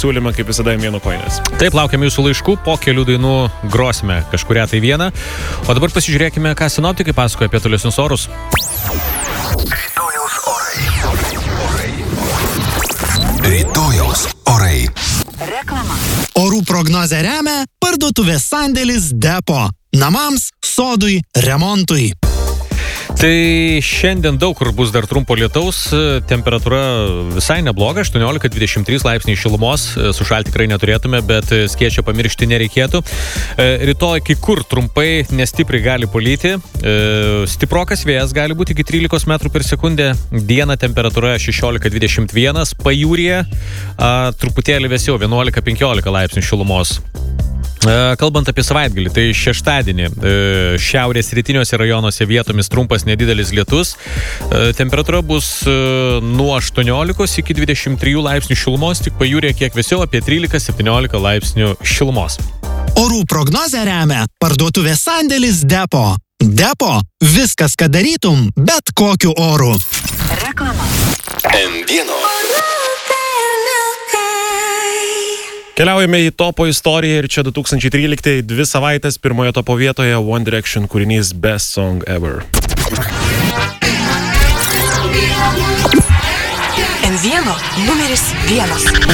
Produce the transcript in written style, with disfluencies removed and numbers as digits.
pasiūlymą, kaip visada, M1 koinės. Taip, laukiam jūsų laiškų, po kelių dainų grosime kažkurią tai vieną. O dabar pasižiūrėkime, ką sinoptikai pasakoja apie tolesnius orus. Rytojaus orai. Reklama. Orų prognozę remia parduotuvės sandėlis Depo. Namams, sodui, remontui. Tai šiandien daug kur bus dar trumpo lietaus, temperatūra visai nebloga, 18-23 laipsniai šilumos, sušalti tikrai neturėtume, bet skėčio pamiršti nereikėtų. Rytoj kai kur trumpai nestipriai gali palyti, stiprokas vėjas gali būti iki 13 metrų per sekundę, dieną temperatūra 16-21, pajūryje truputėlį vėsiau, 11-15 laipsnių šilumos. Kalbant apie savaitgalį, tai šeštadienį šiaurės rytiniuose rajonuose vietomis trumpas nedidelis lietus. Temperatūra bus nuo 18 iki 23 laipsnių šilumos, tik pajūrėje kiek vėsiau apie 13-17 laipsnių šilumos. Orų prognozę remia parduotuvės sandėlis Depo. Depo – viskas, ką darytum, bet kokiu oru. Reklama. M1 Keliaujame į topo istoriją ir čia 2013, 2 savaitės, pirmoje topo vietoje One Direction kūrinys Best Song Ever. M1 numeris 1.